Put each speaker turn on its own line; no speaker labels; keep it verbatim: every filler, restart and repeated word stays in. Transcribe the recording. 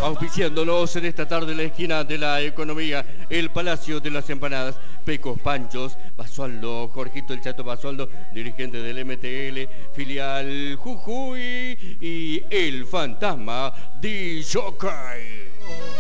Auspiciándonos en esta tarde en la esquina de la economía, el Palacio de las Empanadas, Pecos Panchos, Basualdo, Jorgito el Chato Basualdo, dirigente del M T L, filial Jujuy, y el fantasma D J.